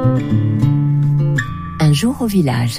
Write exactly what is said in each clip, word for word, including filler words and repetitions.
Un jour au village.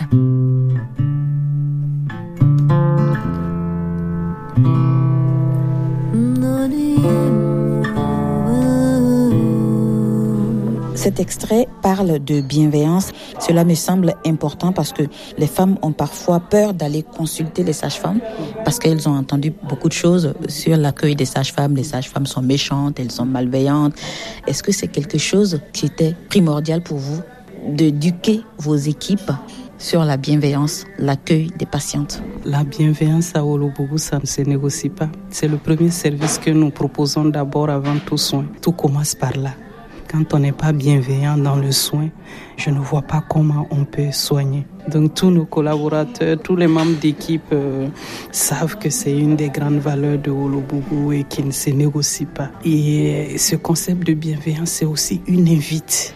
Cet extrait parle de bienveillance. Cela me semble important parce que les femmes ont parfois peur d'aller consulter les sages-femmes parce qu'elles ont entendu beaucoup de choses sur l'accueil des sages-femmes. Les sages-femmes sont méchantes, elles sont malveillantes. Est-ce que c'est quelque chose qui était primordial pour vous d'éduquer vos équipes sur la bienveillance, l'accueil des patientes? La bienveillance à Wolobougou, ça ne se négocie pas. C'est le premier service que nous proposons d'abord avant tout soin. Tout commence par là. Quand on n'est pas bienveillant dans le soin, je ne vois pas comment on peut soigner. Donc tous nos collaborateurs, tous les membres d'équipe euh, savent que c'est une des grandes valeurs de Wolobougou et qui ne se négocie pas. Et ce concept de bienveillance, c'est aussi une invite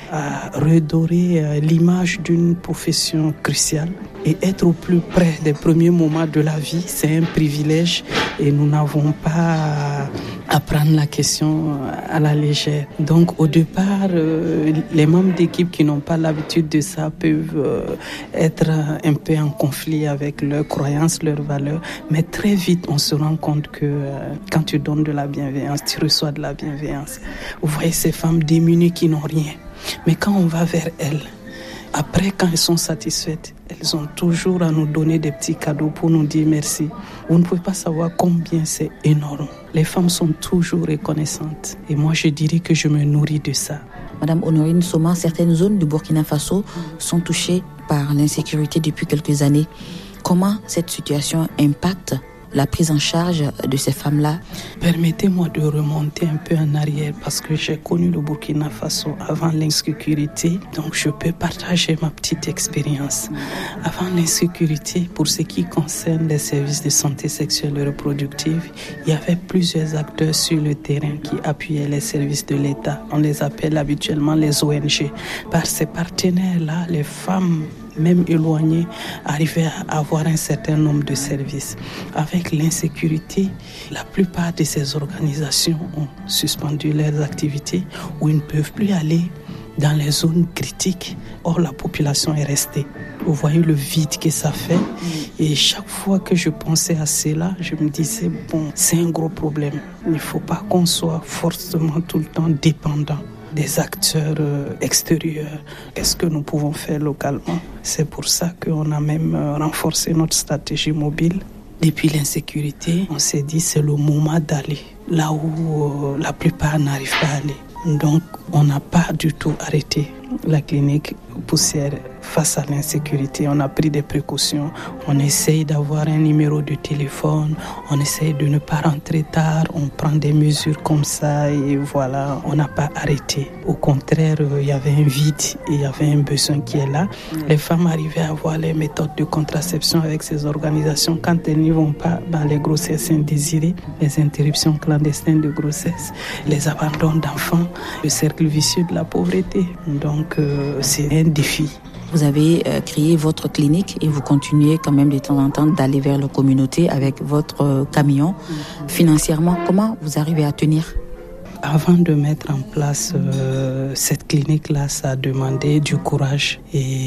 à redorer l'image d'une profession cruciale et être au plus près des premiers moments de la vie, c'est un privilège et nous n'avons pas à prendre la question à la légère. Donc au départ, euh, les membres d'équipe qui n'ont pas l'habitude de ça peuvent euh, être un peu en conflit avec leurs croyances, leurs valeurs, mais très vite on se rend compte que euh, quand tu donnes de la bienveillance, tu reçois de la bienveillance. Vous voyez ces femmes démunies qui n'ont rien. Mais quand on va vers elles, après, quand elles sont satisfaites, elles ont toujours à nous donner des petits cadeaux pour nous dire merci. Vous ne pouvez pas savoir combien c'est énorme. Les femmes sont toujours reconnaissantes. Et moi, je dirais que je me nourris de ça. Madame Honorine Soma, certaines zones du Burkina Faso sont touchées par l'insécurité depuis quelques années. Comment cette situation impacte la prise en charge de ces femmes-là? Permettez-moi de remonter un peu en arrière parce que j'ai connu le Burkina Faso avant l'insécurité, donc je peux partager ma petite expérience. Avant l'insécurité, pour ce qui concerne les services de santé sexuelle et reproductive, il y avait plusieurs acteurs sur le terrain qui appuyaient les services de l'État. On les appelle habituellement les O N G. Par ces partenaires-là, les femmes même éloignés, arrivaient à avoir un certain nombre de services. Avec l'insécurité, la plupart de ces organisations ont suspendu leurs activités ou ils ne peuvent plus aller dans les zones critiques. Or, la population est restée. Vous voyez le vide que ça fait. Et chaque fois que je pensais à cela, je me disais, bon, c'est un gros problème. Il ne faut pas qu'on soit forcément tout le temps dépendant des acteurs extérieurs. Qu'est-ce que nous pouvons faire localement? C'est pour ça qu'on a même renforcé notre stratégie mobile. Depuis l'insécurité, on s'est dit c'est le moment d'aller là où la plupart n'arrivent pas à aller. Donc, on n'a pas du tout arrêté la clinique poussière face à l'insécurité. On a pris des précautions. On essaye d'avoir un numéro de téléphone. On essaye de ne pas rentrer tard. On prend des mesures comme ça et voilà, on n'a pas arrêté. Au contraire, il y avait un vide et il y avait un besoin qui est là. Les femmes arrivaient à avoir les méthodes de contraception avec ces organisations quand elles n'y vont pas dans les grossesses indésirées, les interruptions clandestines de grossesse, les abandons d'enfants, le cercle vicieux de la pauvreté. Donc, euh, c'est un défi. Vous avez euh, créé votre clinique et vous continuez quand même de temps en temps d'aller vers la communauté avec votre euh, camion. Mmh. Financièrement, comment vous arrivez à tenir? Avant de mettre en place euh, cette clinique-là, ça a demandé du courage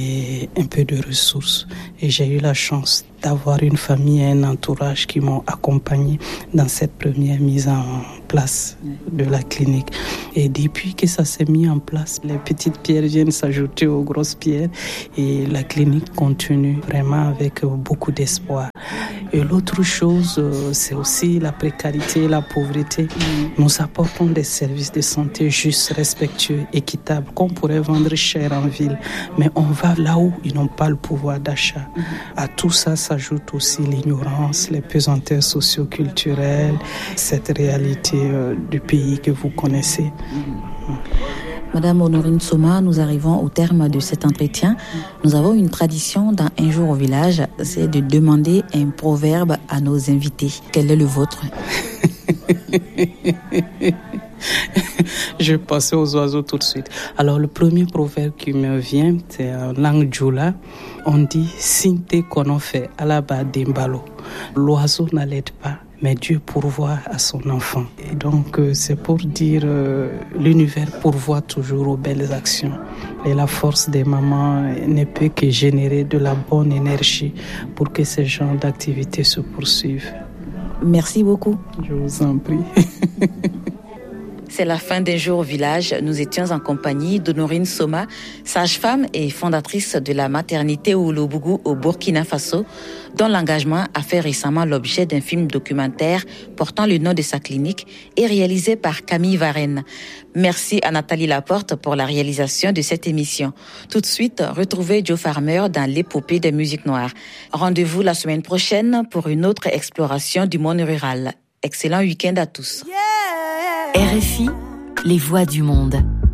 et un peu de ressources. Et j'ai eu la chance d'avoir une famille et un entourage qui m'ont accompagné dans cette première mise en place de la clinique. Et depuis que ça s'est mis en place, les petites pierres viennent s'ajouter aux grosses pierres et la clinique continue vraiment avec beaucoup d'espoir. Et l'autre chose, c'est aussi la précarité et la pauvreté. Nous apportons des services de santé justes, respectueux, équitables, qu'on pourrait vendre cher en ville. Mais on va là où ils n'ont pas le pouvoir d'achat. À tout ça s'ajoute aussi l'ignorance, les pesanteurs socio-culturelles, cette réalité euh, du pays que vous connaissez. Madame Honorine Soma, nous arrivons au terme de cet entretien. Nous avons une tradition dans Un jour au village, c'est de demander un proverbe à nos invités. Quel est le vôtre? Je passais aux oiseaux tout de suite. Alors, le premier proverbe qui me vient, c'est en langue djoula. On dit « Sinte kono fe alaba dembalo ». L'oiseau n'allait pas, mais Dieu pourvoit à son enfant. Et donc euh, c'est pour dire euh, l'univers pourvoit toujours aux belles actions. Et la force des mamans ne peut que générer de la bonne énergie pour que ce genre d'activités se poursuivent. Merci beaucoup. Je vous en prie. C'est la fin d'un jour au village. Nous étions en compagnie d'Honorine Soma, sage-femme et fondatrice de la maternité Ouloubougou au Burkina Faso, dont l'engagement a fait récemment l'objet d'un film documentaire portant le nom de sa clinique et réalisé par Camille Varenne. Merci à Nathalie Laporte pour la réalisation de cette émission. Tout de suite, retrouvez Joe Farmer dans l'épopée des musiques noires. Rendez-vous la semaine prochaine pour une autre exploration du monde rural. Excellent week-end à tous. R F I, les voix du monde.